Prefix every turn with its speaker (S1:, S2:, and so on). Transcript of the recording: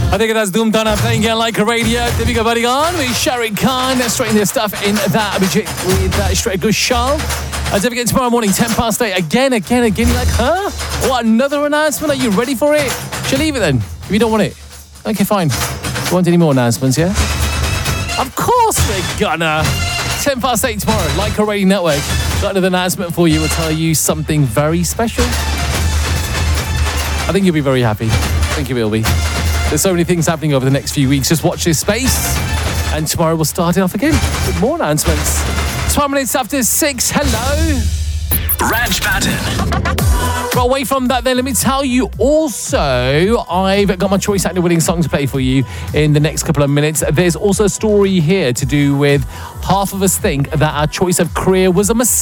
S1: I think that's Doom Dana playing again like a radio. There we go, buddy, on with Sharik Khan. Let's straighten this stuff in that with that straight good show. Don't forget tomorrow morning, 8:10. Again. You're like, huh? What, another announcement? Are you ready for it? Should I leave it then? If you don't want it. Okay, fine. You want any more announcements, yeah? Of course we're gonna. 8:10 tomorrow, like a radio network. Got another announcement for you. We'll tell you something very special. I think you'll be very happy. I think you will be. There's so many things happening over the next few weeks. Just watch this space. And tomorrow we'll start it off again with more announcements. 12 minutes after 6. Hello.
S2: Raj Patton.
S1: But away from that then, let me tell you also, I've got my Choice Actor winning song to play for you in the next couple of minutes. There's also a story here to do with half of us think that our choice of career was a mistake.